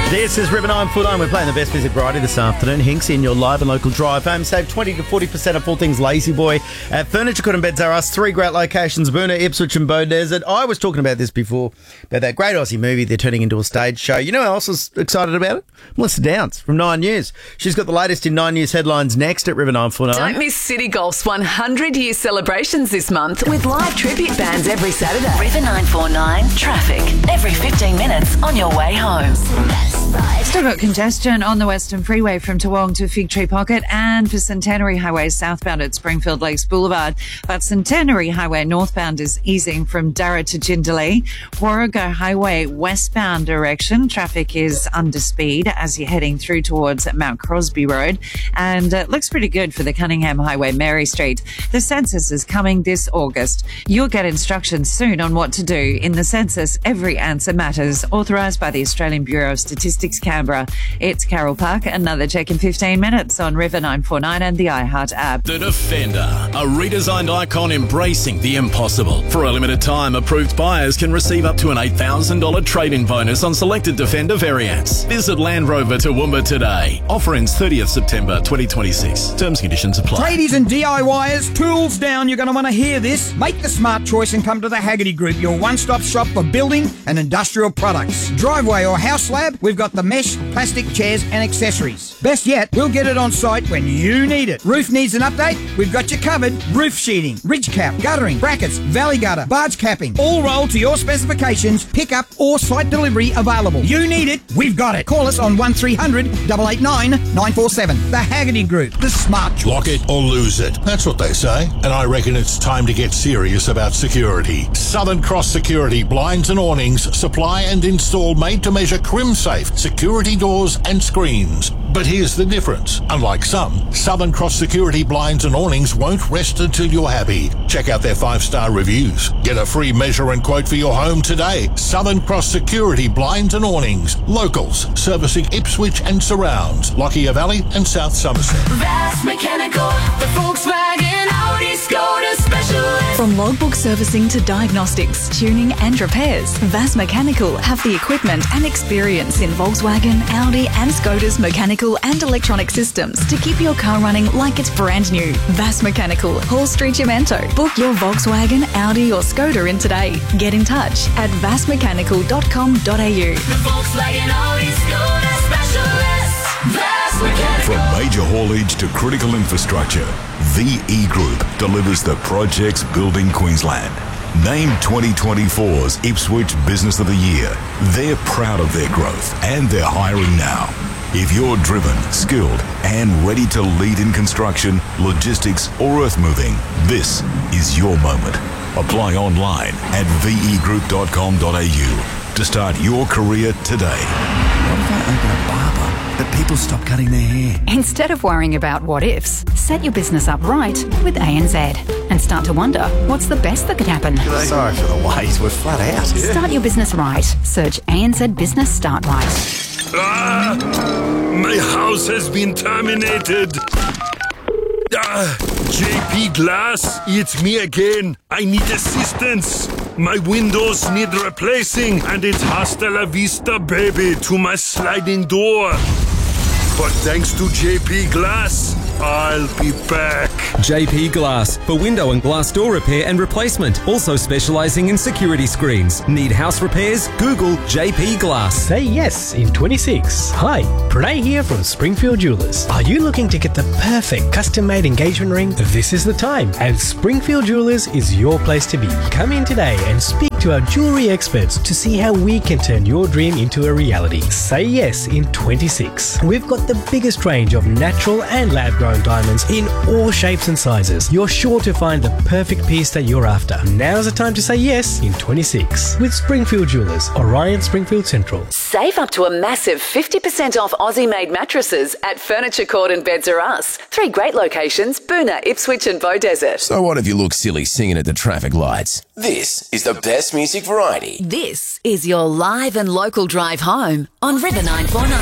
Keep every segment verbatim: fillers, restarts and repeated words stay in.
This is River nine forty-nine. We're playing the best music variety this afternoon. Hinks in your live and local drive home. Save twenty to forty percent off all things Lazy Boy at Furniture Court and Beds R Us. Three great locations, Boonah, Ipswich and Beaudesert. I was talking about this before, about that great Aussie movie they're turning into a stage show. You know who else was excited about it? Melissa Downs from Nine News. She's got the latest in Nine News headlines next at River nine forty-nine. Don't miss City Golf's one hundred year celebrations this month with live tribute bands every Saturday. River nine forty-nine traffic every fifteen minutes on your way home. Still got congestion on the Western Freeway from Toowong to Fig Tree Pocket and for Centenary Highway southbound at Springfield Lakes Boulevard. But Centenary Highway northbound is easing from Darra to Jindalee. Warrego Highway westbound direction, traffic is under speed as you're heading through towards Mount Crosby Road. And it looks pretty good for the Cunningham Highway, Mary Street. The census is coming this August. You'll get instructions soon on what to do. In the census, every answer matters. Authorised by the Australian Bureau of Statistics, Canberra. It's Carol Park. Another check in fifteen minutes on River nine forty-nine and the iHeart app. The Defender, a redesigned icon embracing the impossible. For a limited time, approved buyers can receive up to an eight thousand dollars trade-in bonus on selected Defender variants. Visit Land Rover Toowoomba today. Offer ends thirtieth September twenty twenty-six. Terms and conditions apply. Tradies and DIYers, tools down. You're going to want to hear this. Make the smart choice and come to the Haggerty Group, your one-stop shop for building and industrial products. Driveway or house slab, we've got the mesh, plastic chairs and accessories. Best yet, we'll get it on site when you need it. Roof needs an update? We've got you covered. Roof sheeting, ridge cap, guttering, brackets, valley gutter, barge capping, all rolled to your specifications, pick up or site delivery available. You need it, we've got it. Call us on one three hundred, eight eight nine, nine four seven. The Haggerty Group, the smart choice. Lock it or lose it. That's what they say. And I reckon it's time to get serious about security. Southern Cross Security blinds and awnings supply and install made-to-measure crim-safe security doors and screens. But here's the difference. Unlike some, Southern Cross Security blinds and awnings won't rest until you're happy. Check out their five-star reviews. Get a free measure and quote for your home today. Southern Cross Security blinds and awnings. Locals, servicing Ipswich and surrounds. Lockyer Valley and South Somerset. Vast Mechanical, the Volkswagen Audi Skoda specialist. From logbook servicing to diagnostics, tuning and repairs, Vast Mechanical have the equipment and experience in Volkswagen, Audi and Skoda's mechanical and electronic systems to keep your car running like it's brand new. Vast Mechanical, Hall Street, Yamento. Book your Volkswagen, Audi or Skoda in today. Get in touch at vast mechanical dot com dot a u. The Volkswagen Audi Skoda specialist. Vast Mechanical. From major haulage to critical infrastructure, the E Group delivers the projects building Queensland. Named twenty twenty-four's Ipswich Business of the Year, they're proud of their growth and they're hiring now. If you're driven, skilled and ready to lead in construction, logistics or earth moving, this is your moment. Apply online at v e group dot com dot a u to start your career today. What if I open a barber, but people stop cutting their hair? Instead of worrying about what ifs, set your business up right with A N Z and start to wonder what's the best that could happen. Sorry for the wait, we're flat out. Start your business right. Search A N Z Business Start Right. Ah, my house has been terminated. Ah, J P Glass, it's me again. I need assistance. My windows need replacing, and it's hasta la vista, baby, to my sliding door. But thanks to J P Glass, I'll be back. J P Glass, for window and glass door repair and replacement. Also specialising in security screens. Need house repairs? Google J P Glass. Say yes in twenty-six. Hi, Pranay here from Springfield Jewelers. Are you looking to get the perfect custom-made engagement ring? This is the time, and Springfield Jewelers is your place to be. Come in today and speak to our jewellery experts to see how we can turn your dream into a reality. Say yes in twenty-six. We've got the biggest range of natural and lab-grown diamonds in all shapes and sizes. You're sure to find the perfect piece that you're after. Now's the time to say yes in twenty-six with Springfield Jewelers, Orion Springfield Central. Save up to a massive fifty percent off Aussie-made mattresses at Furniture Court and Beds R Us. Three great locations, Boonah, Ipswich and Beaudesert. So what if you look silly singing at the traffic lights? This is the best music variety. This is your live and local drive home on River nine forty-nine.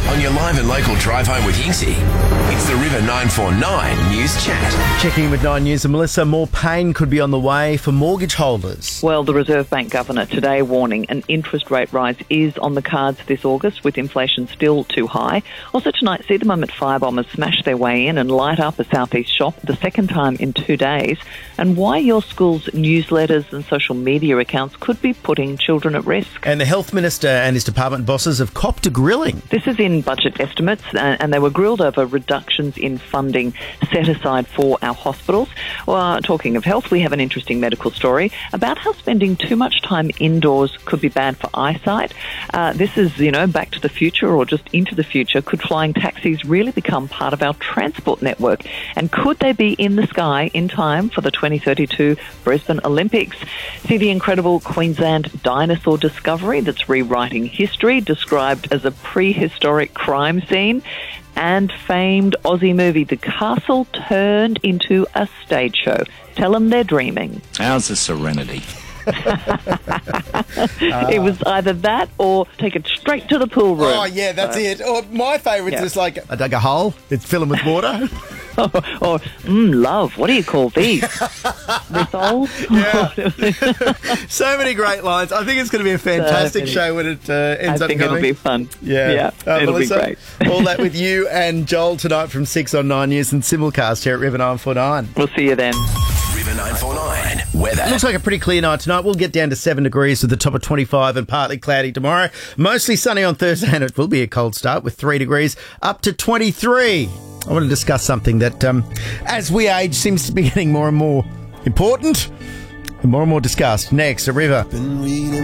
on your live and local drive home with Hinksy. It's the River nine four nine News Chat. Checking in with Nine News and Melissa, more pain could be on the way for mortgage holders. Well, the Reserve Bank Governor today warning an interest rate rise is on the cards this August, with inflation still too high. Also tonight, see the moment firebombers smash their way in and light up a southeast shop the second time in two days, and why your school's newsletters and social media accounts could be putting children at risk. And the Health Minister and his department bosses have copped a grilling. This is in budget estimates, and they were grilled over reductions in funding set aside for our hospitals. Well, talking of health, we have an interesting medical story about how spending too much time indoors could be bad for eyesight. Uh, this is, you know, back to the future or just into the future. Could flying taxis really become part of our transport network? And could they be in the sky in time for the twenty thirty-two Brisbane Olympics? See the incredible Queensland dinosaur discovery that's rewriting history, described as a prehistoric crime scene. And famed Aussie movie The Castle turned into a stage show. Tell them they're dreaming. How's the Serenity? It was either that or take it straight to the pool room. Oh, yeah, that's So- it. Or my favourite Yeah. is like, I dug a hole, it's filling with water. or, or mm, love, what do you call these? Rissoles? So many great lines. I think it's going to be a fantastic many. show when it uh, ends I up think coming. it'll be fun. Yeah, Yeah, Uh, it'll Melissa, be great. all that with you and Joel tonight from six on Nine News and simulcast here at River nine four nine. We'll see you then. River nine four nine weather. Looks like a pretty clear night tonight. We'll get down to seven degrees with the top of twenty-five and partly cloudy tomorrow. Mostly sunny on Thursday, and it will be a cold start with three degrees up to twenty-three. I want to discuss something that, um, as we age, seems to be getting more and more important and more and more discussed. Next, a River.